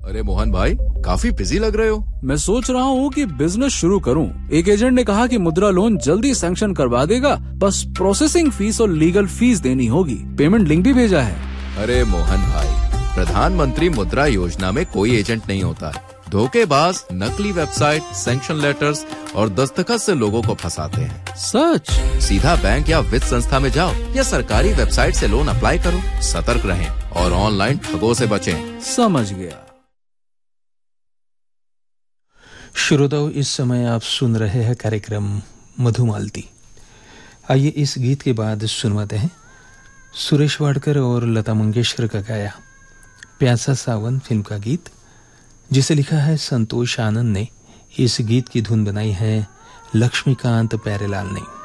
अरे मोहन भाई, काफी बिजी लग रहे हो। मैं सोच रहा हूँ कि बिजनेस शुरू करूँ। एक एजेंट ने कहा कि मुद्रा लोन जल्दी सैंक्शन करवा देगा, बस प्रोसेसिंग फीस और लीगल फीस देनी होगी। पेमेंट लिंक भी भेजा है। अरे मोहन भाई, प्रधानमंत्री मुद्रा योजना में कोई एजेंट नहीं होता है। धोखेबाज नकली वेबसाइट, सैंक्शन लेटर्स और दस्तखत से लोगों को फंसाते हैं। सच? सीधा बैंक या वित्त संस्था में जाओ या सरकारी वेबसाइट से लोन अप्लाई करो। सतर्क रहें और ऑनलाइन ठगों से बचें। समझ गया। श्रोताओं, इस समय आप सुन रहे हैं कार्यक्रम मधुमालती। आइए इस गीत के बाद सुनवाते हैं सुरेश वाडकर और लता मंगेशकर का गाया प्यासा सावन फिल्म का गीत, जिसे लिखा है संतोष आनंद ने। इस गीत की धुन बनाई है लक्ष्मीकांत प्यारेलाल ने।